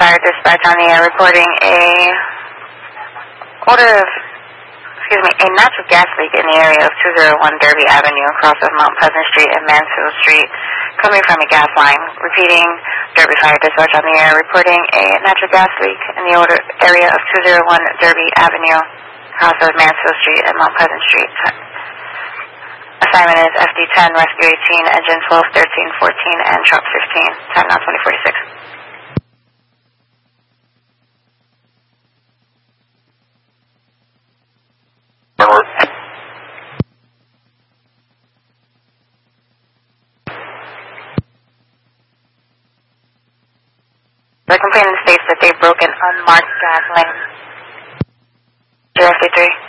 Fire dispatch on the air reporting a natural gas leak in the area of 201 Derby Avenue across of Mount Pleasant Street and Mansfield Street coming from a gas line. Repeating, Derby Fire dispatch on the air reporting a natural gas leak in the area of 201 Derby Avenue across of Mansfield Street and Mount Pleasant Street. Assignment is FD10, Rescue 18, Engine 12, 13, 14, and Truck 15. Time now 2046. The complainant states that they broke an unmarked gas line. 053.